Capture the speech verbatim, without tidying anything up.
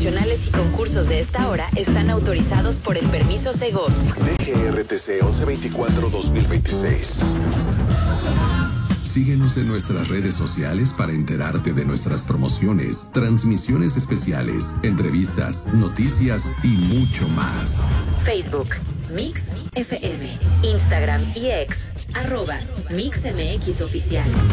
promocionales y concursos de esta hora están autorizados por el permiso Segov. D G R T C once veinticuatro dos mil veintiséis. Síguenos en nuestras redes sociales para enterarte de nuestras promociones, transmisiones especiales, entrevistas, noticias y mucho más. Facebook, Mix F M. Instagram y X, arroba Mix M X Oficial.